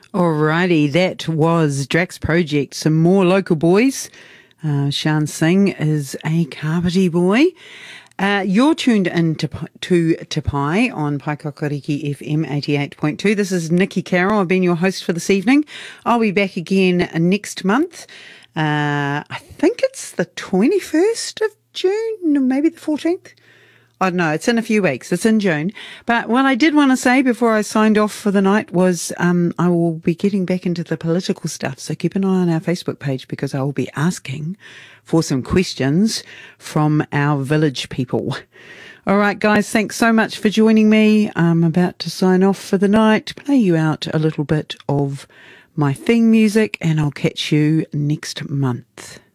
Alrighty, that was Drax Project. Some more local boys. Shan Singh is a Kapiti boy. You're tuned in to Pai on Paikakariki FM 88.2. This is Nikki Carroll. I've been your host for this evening. I'll be back again next month. I think it's the 21st of June, or maybe the 14th. I don't know, it's in a few weeks. It's in June. But what I did want to say before I signed off for the night was I will be getting back into the political stuff. So keep an eye on our Facebook page because I will be asking for some questions from our village people. All right, guys, thanks so much for joining me. I'm about to sign off for the night, play you out a little bit of my theme music, and I'll catch you next month.